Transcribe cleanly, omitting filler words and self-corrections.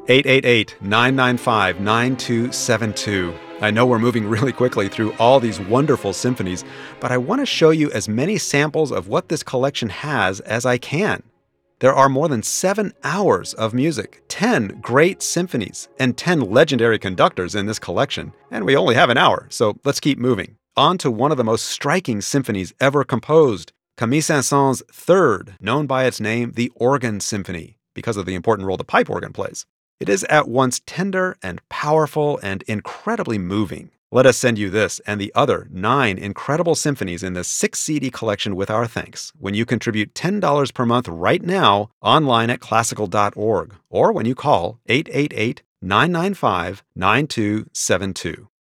888-995-9272. I know we're moving really quickly through all these wonderful symphonies, but I want to show you as many samples of what this collection has as I can. There are more than 7 hours of music, 10 great symphonies, and 10 legendary conductors in this collection, and we only have an hour, so let's keep moving. On to one of the most striking symphonies ever composed, Camille Saint-Saëns' third, known by its name, the Organ Symphony, because of the important role the pipe organ plays. It is at once tender and powerful and incredibly moving. Let us send you this and the other 9 incredible symphonies in this 6-CD collection with our thanks when you contribute $10 per month right now online at classical.org or when you call 888-995-9272.